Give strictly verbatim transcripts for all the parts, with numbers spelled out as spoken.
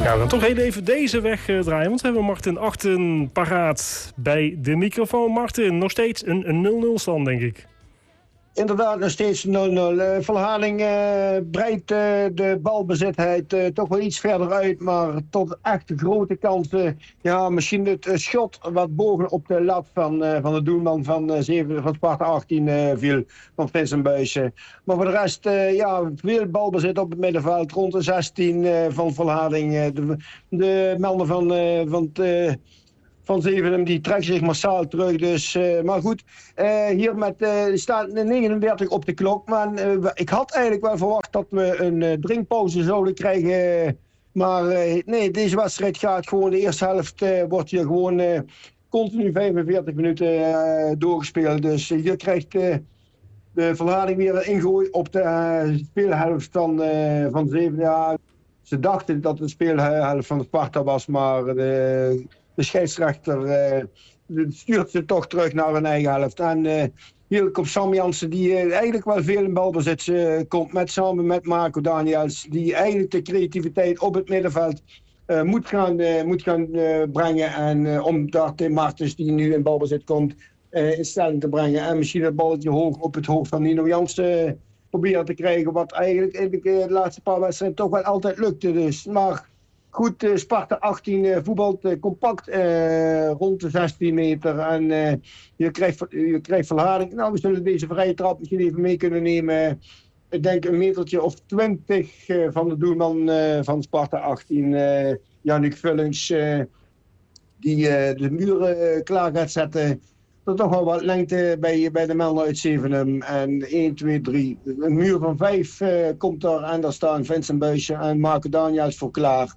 Ja, we gaan toch heel even deze weg uh, draaien. Want we hebben Martin Achten paraat bij de microfoon. Martin, nog steeds een nul nul stand, denk ik. Inderdaad, nog steeds nul nul. Uh, Volharding uh, breidt uh, de balbezitheid uh, toch wel iets verder uit. Maar tot echt grote kansen. Ja, misschien het uh, schot wat bovenop de lat van, uh, van de doelman van, uh, zeven, van Sparta achttien uh, viel. Van Vincent Buijsen. Maar voor de rest, uh, ja, veel balbezit op het middenveld. Rond de zestien uh, van Volharding. Uh, de, de melder van, uh, van het... Uh, Van Zevenum, die trekt zich massaal terug. Dus, uh, maar goed, uh, hier met, uh, staat negenendertig op de klok. Maar uh, ik had eigenlijk wel verwacht dat we een uh, drinkpauze zouden krijgen. Maar uh, nee, deze wedstrijd gaat gewoon, de eerste helft uh, wordt hier gewoon uh, continu vijfenveertig minuten uh, doorgespeeld. Dus uh, hier krijgt uh, de Volharding weer een ingooi op de uh, speelhelft van, uh, van Zevenum. Ja, ze dachten dat het de speelhelft van de Sparta was, maar... Uh, De scheidsrechter uh, stuurt ze toch terug naar hun eigen helft. En uh, hier komt Sam Jansen, die uh, eigenlijk wel veel in balbezit uh, komt. Met, samen met Marco Daniels. Die eigenlijk de creativiteit op het middenveld uh, moet gaan, uh, moet gaan uh, brengen. En uh, om daar Tim Martens, die nu in balbezit komt, uh, in stelling te brengen. En misschien het balletje hoog op het hoofd van Nino Jansen uh, proberen te krijgen. Wat eigenlijk, eigenlijk uh, de laatste paar wedstrijden toch wel altijd lukte. Dus. Maar... Goed, uh, Sparta achttien uh, voetbalt uh, compact uh, rond de zestien meter. En uh, je krijgt, je krijgt Volharding. Nou, we zullen deze vrije trap misschien even mee kunnen nemen. Ik denk een metertje of twintig uh, van de doelman uh, van Sparta achttien. Uh, Jannik Vullings, uh, die uh, de muren uh, klaar gaat zetten. Er toch wel wat lengte bij, bij de melder uit Zevenum. En één, twee, drie. Een muur van vijf uh, komt er. En daar staan Vincent Buijsen en Marco Daniels voor klaar.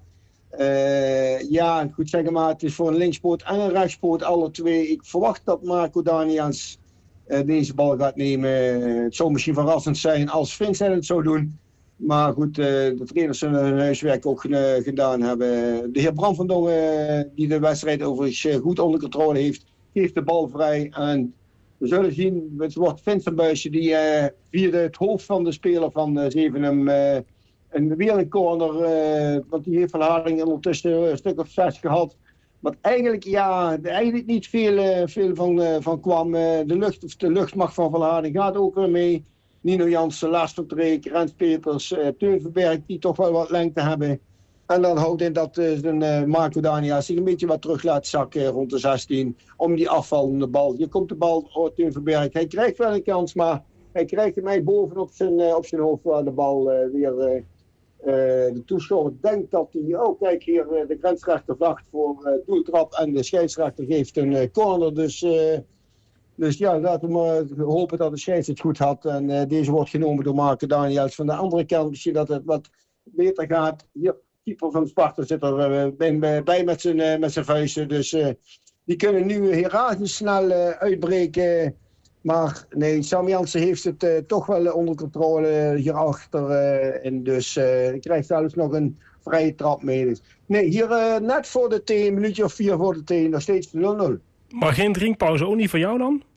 Uh, ja, goed zeggen, maar het is voor een linkspoot en een rechtspoot, alle twee. Ik verwacht dat Marco Daniels uh, deze bal gaat nemen. Het zou misschien verrassend zijn als Vincent het zou doen. Maar goed, uh, de trainers zullen hun huiswerk ook uh, gedaan hebben. De heer Bram van Dongen, uh, die de wedstrijd overigens uh, goed onder controle heeft, geeft de bal vrij. En we zullen zien, het wordt Vincent Buijsen die uh, via het hoofd van de speler van uh, Zevenum... Uh, En weer een corner, uh, want die heeft Volharding ondertussen een stuk of zes gehad. Wat eigenlijk, ja, eigenlijk niet veel, uh, veel van, uh, van kwam. Uh, de, lucht, of de luchtmacht van Volharding gaat ook weer mee. Nino Jansen, Lars Vertreek, Rens Peters, uh, Teun Verberg, die toch wel wat lengte hebben. En dan houdt in dat uh, zijn, uh, Marco Daniels zich een beetje wat terug laat zakken rond de zestien. Om die afvallende bal. Hier komt de bal, oh, Teun Verberg. Hij krijgt wel een kans, maar hij krijgt hem mij bovenop zijn, uh, op zijn hoofd waar de bal uh, weer... Uh, Uh, de toeschouwer denkt dat hij, oh kijk hier, uh, de grensrechter wacht voor uh, doeltrap en de scheidsrechter geeft een uh, corner. Dus, uh, dus ja, laten we maar hopen dat de scheids het goed had. En uh, deze wordt genomen door Marco Daniels. Van de andere kant misschien dat het wat beter gaat. Hier, keeper van Sparta zit er uh, bij, bij met zijn, uh, met zijn vuisten. Dus uh, die kunnen nu hiërarchisch snel uh, uitbreken. Maar nee, Sam Jansen heeft het uh, toch wel onder controle hierachter. Uh, en dus uh, ik krijg zelfs nog een vrije trap mee. Nee, hier uh, net voor de thee, een minuutje of vier voor de thee, nog steeds nul nul. Maar geen drinkpauze, ook niet voor jou dan?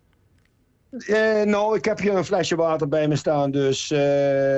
Uh, nou, ik heb hier een flesje water bij me staan, dus uh,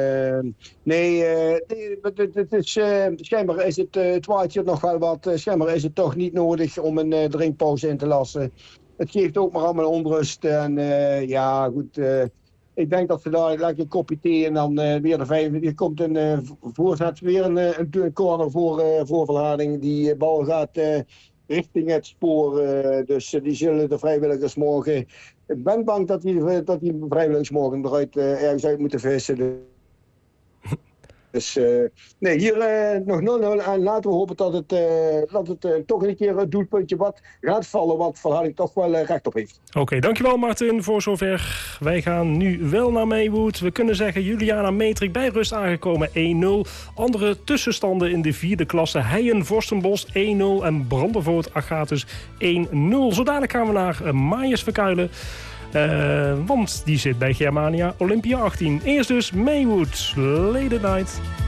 nee, uh, het, het is, uh, schijnbaar is het, uh, het waait hier nog wel wat, uh, schijnbaar is het toch niet nodig om een uh, drinkpauze in te lassen. Het geeft ook maar allemaal onrust. En uh, ja, goed. Uh, ik denk dat ze daar lekker een kopje thee en dan uh, weer de vijf. Er komt een uh, voorzet, weer een, een, een corner voor, uh, voor Volharding. Die bal gaat uh, richting het spoor. Uh, dus uh, die zullen de vrijwilligers morgen. Ik ben bang dat die, dat die vrijwilligers morgen eruit, uh, ergens uit moeten vissen. Dus uh, nee, hier uh, nog nul nul en laten we hopen dat het, uh, dat het uh, toch een keer een doelpuntje wat gaat vallen, wat Volharding toch wel uh, recht op heeft. Oké, okay, dankjewel Martin voor zover. Wij gaan nu wel naar Maywood. We kunnen zeggen Juliana Metrik bij rust aangekomen één nul. Andere tussenstanden in de vierde klasse. Heijen Vorstenbos één nul en Brandenvoort Agathus één nul. Zo dadelijk gaan we naar uh, Maaiers Verkuilen. Uh, want die zit bij Germania Olympia achttien. Eerst dus Maywood, Late at Night.